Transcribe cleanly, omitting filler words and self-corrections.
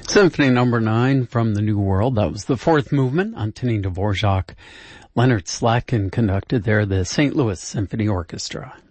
Symphony number 9 from the New World. That was the fourth movement. Antonin Dvorak. Leonard Slatkin conducted there, the St. Louis Symphony Orchestra.